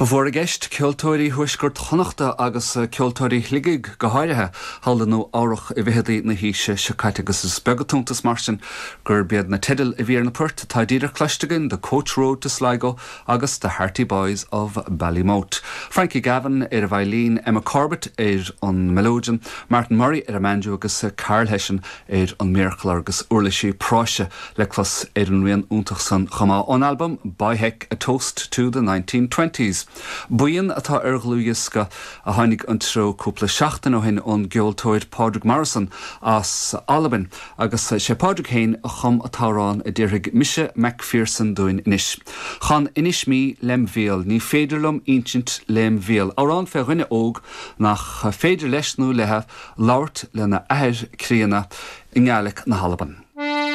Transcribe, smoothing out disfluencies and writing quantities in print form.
Bhór a gceist ceoltóirí thuaiscirt chonachta agus ceoltóirí ligig go háirithe halda nó áireach I bheití na híise se caiite agus is begatúntas mar sin gur bead na tidal I bhíar na puirt tá díidir cleistegan the Coach Road to Sligo agus the Hearty Boys of Ballymote. Frankie Gavin a bhailín, Emma Corbett an melódian, Martin Murray a manú agus Carl Hession an miracle agus urlaisí práise leclas an rian úntaach san chomá an album By Heck, A Toast to the 1920s. Buíon atá arglúiasca a tháinig an treo cúpla seachtain ó hin ón geoltóir Padraig Morrison as Alban agus sé Padraig Hain a chum atárán a ddíirigh Mise McPherson doin inis. Chan inis mí lemvéal ní féidirlum ancient lemvéal árán fe rinne óg nach féidir leis nó lethe labhart lena air críanna I ngealach na Halaban.